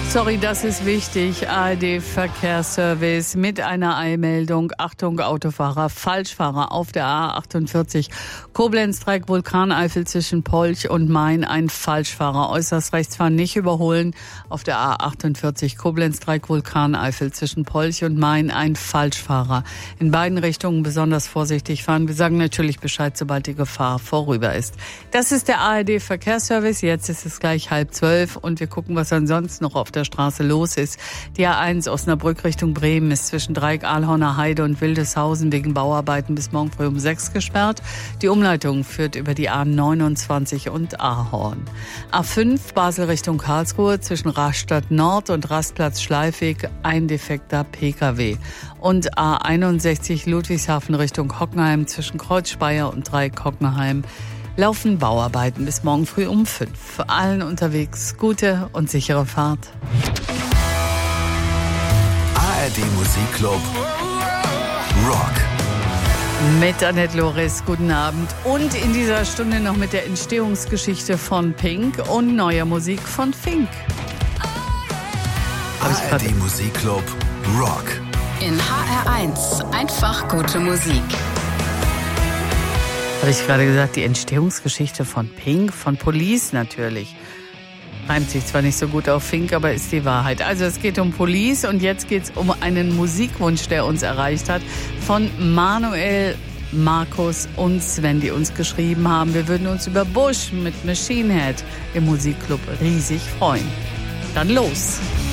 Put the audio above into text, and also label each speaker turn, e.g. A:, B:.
A: Sorry, das ist wichtig. ARD-Verkehrsservice mit einer Eilmeldung. Achtung, Autofahrer, Falschfahrer auf der A48. Koblenz-Dreieck, Vulkaneifel zwischen Polch und Main. Ein Falschfahrer. Äußerst rechts fahren, nicht überholen. Auf der A48 Koblenz-Dreieck, Vulkaneifel zwischen Polch und Main. Ein Falschfahrer. In beiden Richtungen besonders vorsichtig fahren. Wir sagen natürlich Bescheid, sobald die Gefahr vorüber ist. Das ist der ARD-Verkehrsservice. Jetzt ist es gleich 11:30 und wir gucken, was ansonsten noch auf der Straße los ist. Die A1 Osnabrück Richtung Bremen ist zwischen Dreieck, Ahlhorner Heide und Wildeshausen wegen Bauarbeiten bis morgen früh um 6 gesperrt. Die Umleitung führt über die A29 und Ahorn. A5 Basel Richtung Karlsruhe zwischen Rastatt Nord und Rastplatz Schleifweg ein defekter Pkw. Und A61 Ludwigshafen Richtung Hockenheim zwischen Kreuzspeier und Dreieck Hockenheim laufen Bauarbeiten bis morgen früh um 5. Für allen unterwegs gute und sichere Fahrt.
B: ARD Musikclub Rock.
A: Mit Annette Loris, guten Abend. Und in dieser Stunde noch mit der Entstehungsgeschichte von Pink und neuer Musik von Fink.
B: ARD Musikclub Rock.
C: In HR1 einfach gute Musik.
A: Habe ich gerade gesagt, die Entstehungsgeschichte von Pink, von Police natürlich. Reimt sich zwar nicht so gut auf Fink, aber ist die Wahrheit. Also es geht um Police und jetzt geht es um einen Musikwunsch, der uns erreicht hat, von Manuel, Markus und Sven, die uns geschrieben haben. Wir würden uns über Bush mit Machine Head im Musikclub riesig freuen. Dann los!